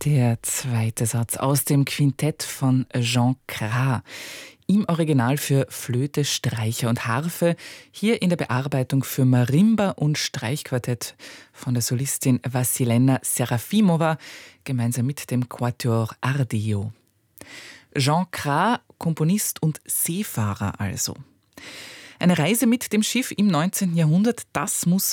Der zweite Satz aus dem Quintett von Jean Cras. Im Original für Flöte, Streicher und Harfe, hier in der Bearbeitung für Marimba und Streichquartett von der Solistin Wassilena Serafimova, gemeinsam mit dem Quatuor Ardillo. Jean Cras, Komponist und Seefahrer also. Eine Reise mit dem Schiff im 19. Jahrhundert, das muss